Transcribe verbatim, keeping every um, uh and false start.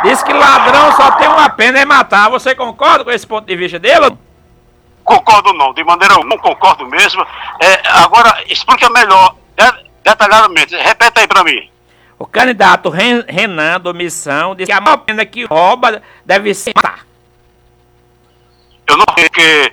Diz que ladrão só tem uma pena, é matar. Você concorda com esse ponto de vista dele? Concordo não, de maneira alguma, não concordo mesmo. É, agora, explica melhor, detalhadamente, repete aí pra mim. O candidato Renan do Missão diz que a maior pena que rouba deve ser matar. Eu não sei que